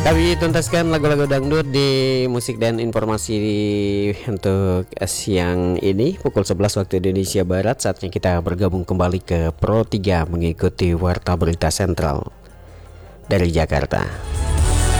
Kami tuntaskan lagu-lagu dangdut di musik dan informasi untuk siang ini pukul 11 waktu Indonesia Barat. Saatnya kita bergabung kembali ke Pro 3 mengikuti Warta Berita Sentral dari Jakarta.